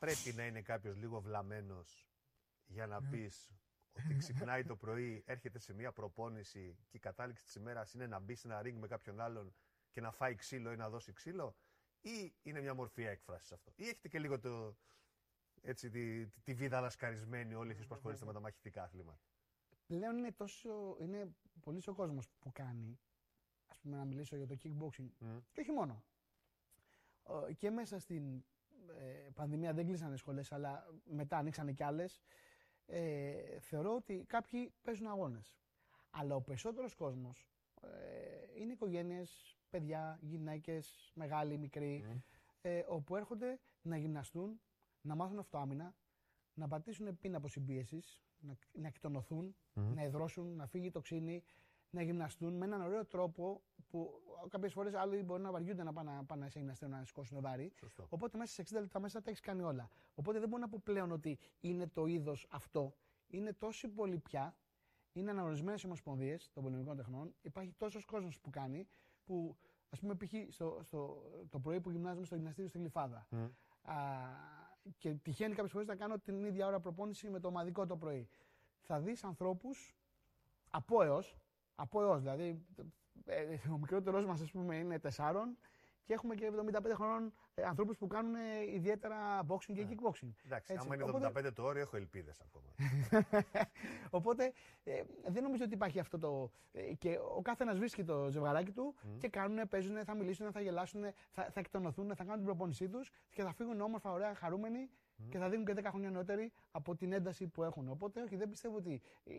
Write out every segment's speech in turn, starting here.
πρέπει να είναι κάποιος λίγο βλαμμένος για να πεις ότι ξυπνάει το πρωί, έρχεται σε μια προπόνηση και η κατάληξη της ημέρας είναι να μπει σε ένα ring με κάποιον άλλον και να φάει ξύλο ή να δώσει ξύλο, ή είναι μια μορφή έκφρασης αυτό? Ή έχετε και λίγο τη βίδα λασκαρισμένη όλοι εσείς που ασχολείστε με τα μαχητικά αθλήματα? Πλέον είναι πολύς ο κόσμος που κάνει, ας πούμε, να μιλήσω για το kickboxing και όχι μόνο. Και μέσα στην πανδημία δεν κλείσανε σχολές, αλλά μετά ανοίξανε κι άλλες. Θεωρώ ότι κάποιοι παίζουν αγώνες. Αλλά ο περισσότερος κόσμος είναι οικογένειες, παιδιά, γυναίκες, μεγάλοι, μικροί, όπου έρχονται να γυμναστούν, να μάθουν αυτοάμυνα, να πατήσουν πίνα από συμπίεσης, να εκτονωθούν, να εδρώσουν, να φύγει το ξύνι, να γυμναστούν με έναν ωραίο τρόπο που κάποιες φορές άλλοι μπορεί να βαριούνται να πάνε σε γυμναστήριο να σηκώσουν βάρη. Σωστό. Οπότε μέσα σε 60 λεπτά μέσα τα έχεις κάνει όλα. Οπότε δεν μπορώ να πω πλέον ότι είναι το είδος αυτό. Είναι τόσοι πολλοί πια. Είναι αναγνωρισμένες οι ομοσπονδίες των πολεμικών τεχνών. Υπάρχει τόσος κόσμος που κάνει, που ας πούμε π.χ. το πρωί που γυμνάζομαι στο γυμναστήριο στη Γλυφάδα. Και τυχαίνει κάποιες φορές να κάνω την ίδια ώρα προπόνηση με το ομαδικό το πρωί. Θα δεις ανθρώπους από έως, δηλαδή ο μικρότερος μας, ας πούμε, είναι 4 και έχουμε και 75 χρονών ανθρώπους που κάνουν ιδιαίτερα boxing και kickboxing. Εντάξει, άμα είναι 75 το όριο, έχω ελπίδες ακόμα. Οπότε δεν νομίζω ότι υπάρχει αυτό το. Και ο καθένας βρίσκει το ζευγαράκι του και κάνουν, παίζουν, θα μιλήσουν, θα γελάσουν, θα εκτονωθούν, θα κάνουν την προπόνησή τους και θα φύγουν όμορφα, ωραία, χαρούμενοι και θα δίνουν και 10 χρόνια νεότεροι από την ένταση που έχουν. Οπότε, όχι, δεν πιστεύω ότι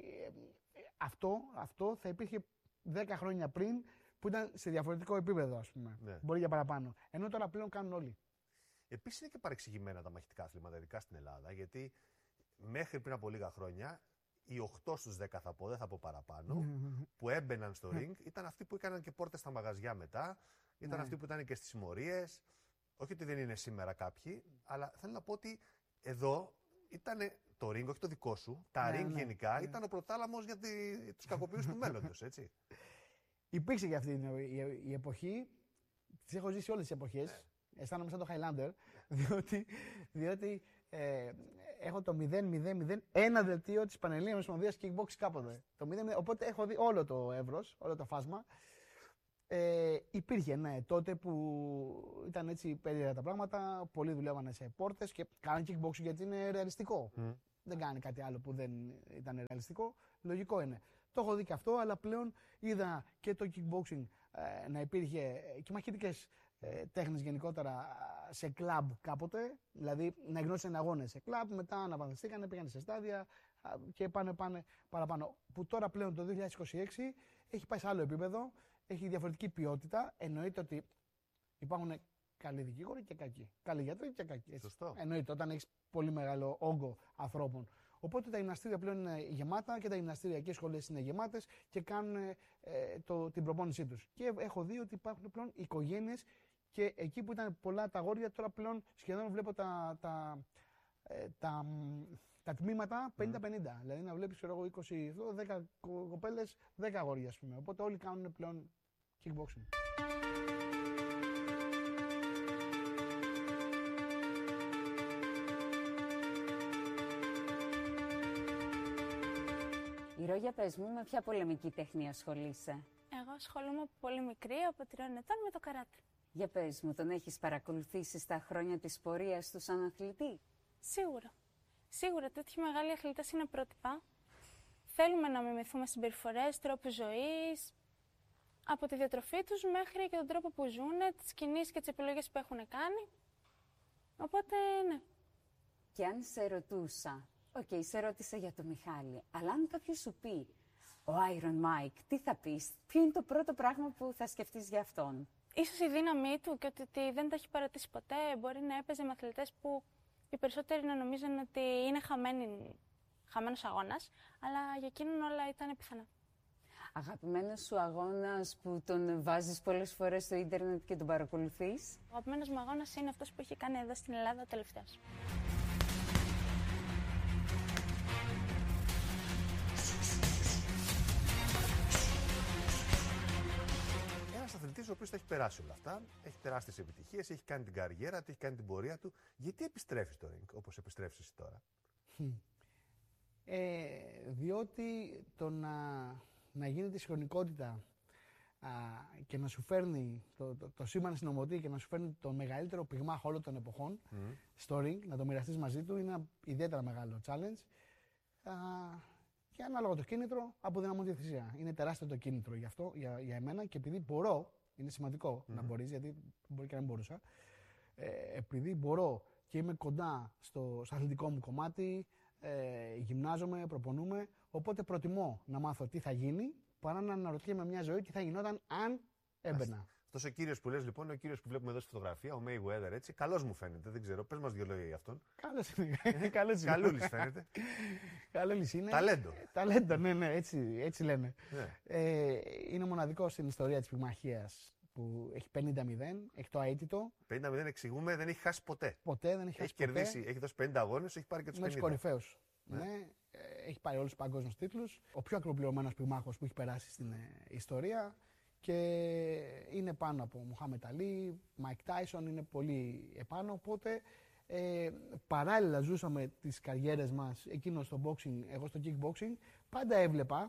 αυτό θα υπήρχε 10 χρόνια πριν, που ήταν σε διαφορετικό επίπεδο, ας πούμε. Ναι. Μπορεί για παραπάνω. Ενώ τώρα πλέον κάνουν όλοι. Επίσης είναι και παρεξηγημένα τα μαχητικά αθλήματα, ειδικά στην Ελλάδα, γιατί μέχρι πριν από λίγα χρόνια οι 8 στους 10, θα πω, δεν θα πω παραπάνω, που έμπαιναν στο ring ήταν αυτοί που έκαναν και πόρτες στα μαγαζιά μετά, ήταν αυτοί που ήταν και στις συμμορίες. Όχι ότι δεν είναι σήμερα κάποιοι, αλλά θέλω να πω ότι εδώ ήταν το ring, όχι το δικό σου, τα ring γενικά ήταν ο προτάλαμος για τους κακοποιούς του μέλλοντος, έτσι. Υπήρξε και αυτή η εποχή. Τις έχω ζήσει όλες τις εποχές. Αισθάνομαι σαν το Highlander, διότι έχω το 0-0-0-1 δελτίο της Πανελλήνιας Ομοσπονδίας Kickbox κάποτε. Οπότε έχω δει όλο το εύρος, όλο το φάσμα. Υπήρχε, ναι, τότε που ήταν έτσι περίεργα τα πράγματα. Πολλοί δουλεύανε σε πόρτες και κάνανε kickboxing γιατί είναι ρεαλιστικό. Δεν κάνει κάτι άλλο που δεν ήταν ρεαλιστικό. Λογικό είναι. Το έχω δει και αυτό, αλλά πλέον είδα και το kickboxing να υπήρχε και μαχητικές τέχνες γενικότερα σε κλαμπ κάποτε. Δηλαδή να γνώρισαν αγώνες σε κλαμπ, μετά αναβαθμιστήκανε, πήγαν σε στάδια και πάνε παραπάνω. Που τώρα πλέον το 2026 έχει πάει σε άλλο επίπεδο, έχει διαφορετική ποιότητα. Εννοείται ότι υπάρχουν καλοί δικηγόροι και κακοί. Καλοί γιατροί και κακοί. Σωστό. Εννοείται όταν έχεις πολύ μεγάλο όγκο ανθρώπων. Οπότε τα γυμναστήρια πλέον είναι γεμάτα και τα γυμναστηριακές σχολές είναι γεμάτες και κάνουν την προπόνησή τους. Και έχω δει ότι υπάρχουν πλέον οικογένειες και εκεί που ήταν πολλά τα αγόρια, τώρα πλέον σχεδόν βλέπω τα τμήματα 50-50. Δηλαδή να βλέπεις 20, 10 κοπέλες, 10 αγόρια, ας πούμε. Οπότε όλοι κάνουν πλέον kickboxing. Ηρώ, για πες μου, με ποια πολεμική τέχνη ασχολείσαι? Εγώ ασχολούμαι από πολύ μικρή, από 3 ετών, με το καράτε. Για πες μου, τον έχεις παρακολουθήσει στα χρόνια της πορείας του σαν αθλητή? Σίγουρα. Σίγουρα, τέτοιοι μεγάλοι αθλητές είναι πρότυπα. Θέλουμε να μιμηθούμε συμπεριφορές, τρόπους ζωής, από τη διατροφή τους μέχρι και τον τρόπο που ζουν, τις κινήσεις και τις επιλογές που έχουν κάνει. Οπότε, ναι. Και αν σε ρωτούσα, σε ρώτησα για το Μιχάλη, αλλά αν κάποιος σου πει ο Iron Mike, τι θα πεις? Ποιο είναι το πρώτο πράγμα που θα σκεφτείς για αυτόν? Ίσως η δύναμή του και ότι δεν τα έχει παρατήσει ποτέ. Μπορεί να έπαιζε με αθλητές που οι περισσότεροι να νομίζουν ότι είναι χαμένος αγώνας, αλλά για εκείνον όλα ήταν πιθανά. Αγαπημένος σου αγώνας που τον βάζεις πολλές φορές στο ίντερνετ και τον παρακολουθείς? Ο αγαπημένος μου αγώνας είναι αυτός που έχει κάνει εδώ στην Ελλάδα τελευταίος. ένας αθλητής ο οποίος τα έχει περάσει όλα αυτά, έχει τεράστιες επιτυχίες, έχει κάνει την καριέρα του, έχει κάνει την πορεία του. Γιατί επιστρέφει στο ring, όπως επιστρέφεις εσύ τώρα? Διότι το να γίνεται συγχρονικότητα και να σου φέρνει το σήμα στην ομωτή και να σου φέρνει το μεγαλύτερο πυγμάχο όλων των εποχών στο ring, να το μοιραστείς μαζί του, είναι ένα ιδιαίτερα μεγάλο challenge. Και ανάλογα το κίνητρο, αποδυναμώνει τη θυσία. Είναι τεράστιο το κίνητρο για εμένα και επειδή μπορώ, είναι σημαντικό να μπορείς, γιατί μπορεί και να μην μπορούσα, επειδή μπορώ και είμαι κοντά στο αθλητικό μου κομμάτι, γυμνάζομαι, προπονούμε, οπότε προτιμώ να μάθω τι θα γίνει παρά να αναρωτιέμαι μια ζωή τι θα γινόταν αν έμπαινα. Αυτός ο κύριος που λες λοιπόν είναι ο κύριος που βλέπουμε εδώ στη φωτογραφία, ο Mayweather, έτσι. Καλός μου φαίνεται, δεν ξέρω. Πες μας δύο λόγια για αυτόν. Καλός είναι. Καλούλης φαίνεται. Καλούλης είναι. Ταλέντο. Ταλέντο, ναι, έτσι λένε. Ναι. Είναι μοναδικό στην ιστορία της πυγμαχίας που έχει 50-0, έχει το αίτητο. 50-0 εξηγούμε, δεν έχει χάσει ποτέ. Ποτέ δεν έχει χάσει ποτέ. Κερδίσει, έχει δώσει 50 αγώνες, έχει πάρει και τους 50. Με τους κορυφαίους. Ναι. Έχει πάρει όλους τους παγκόσμιους τίτλους. Ο πιο ακροπληρωμένος πυγμάχος που έχει περάσει στην ιστορία. Και είναι πάνω από Μουχάμετ Αλί, Μάικ Τάισον, είναι πολύ επάνω. Οπότε παράλληλα ζούσαμε τις καριέρες μας, εκείνος στο boxing, εγώ στο kickboxing. Πάντα έβλεπα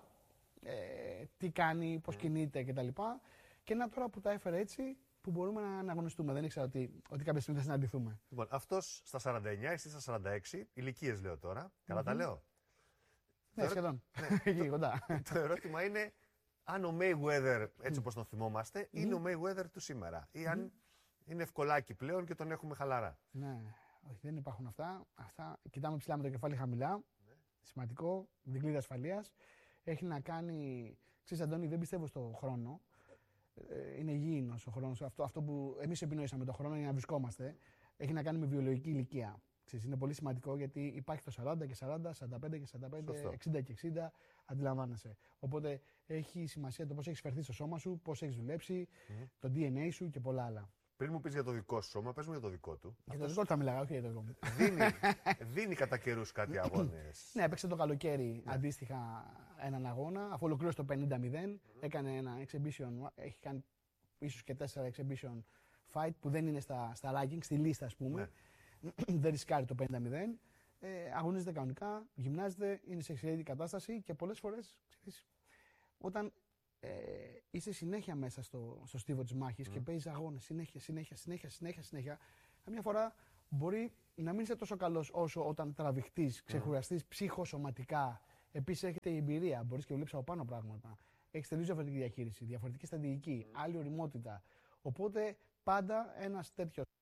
τι κάνει, πώς κινείται κτλ. Και να τώρα που τα έφερε έτσι, που μπορούμε να αγωνιστούμε. Δεν ήξερα ότι κάποια στιγμή θα συναντηθούμε. Λοιπόν, αυτός στα 49, εσύ στα 46, ηλικίες λέω τώρα. Καλά τα λέω? Ναι, σχεδόν. Εκεί κοντά. Το ερώτημα είναι αν ο Mayweather, έτσι όπως τον θυμόμαστε, είναι ο Mayweather του σήμερα. Ή αν είναι ευκολάκι πλέον και τον έχουμε χαλαρά. Ναι, όχι, δεν υπάρχουν αυτά. Κοιτάμε ψηλά με το κεφάλι χαμηλά. Σημαντικό, δικλείδα ασφαλείας. Έχει να κάνει. Ξέρεις, Αντώνη, δεν πιστεύω στο χρόνο. Είναι γήινος ο χρόνος. Αυτό που εμείς επινοήσαμε τον χρόνο για να βρισκόμαστε, έχει να κάνει με βιολογική ηλικία. Ξέρεις, είναι πολύ σημαντικό γιατί υπάρχει το 40 και 40, 45 και 45, Σωστό. 60 και 60, αντιλαμβάνεσαι. Οπότε έχει σημασία το πώς έχεις φερθεί στο σώμα σου, πώς έχεις δουλέψει, το DNA σου και πολλά άλλα. Πριν μου πεις για το δικό σου σώμα, πες μου για το δικό του. Για το δικό του θα μιλάγα, όχι για το δικό μου. Δίνει κατά καιρούς κάτι αγώνες. Ναι, έπαιξε το καλοκαίρι αντίστοιχα έναν αγώνα, αφού ολοκλήρωσε το 50-0, έκανε ένα exhibition, έχει κάνει ίσως και 4 exhibition fight που δεν είναι στα ranking, στη λίστα ας πούμε. Δεν ρισκάρει το 50-0. Αγωνίζεται κανονικά, γυμνάζεται, είναι σε εξαιρετική κατάσταση και πολλές φορές, ξέρεις, όταν είσαι συνέχεια μέσα στο στίβο της μάχης και παίζεις αγώνες συνέχεια, καμιά φορά μπορεί να μην είσαι τόσο καλός όσο όταν τραβηχτείς, ξεχουραστείς ψυχοσωματικά. Επίσης έχετε η εμπειρία, μπορείς και βλέπεις από πάνω πράγματα. Έχεις τελείως διαφορετική διαχείριση, διαφορετική στρατηγική, άλλη ωριμότητα. Οπότε πάντα ένας τέτοιος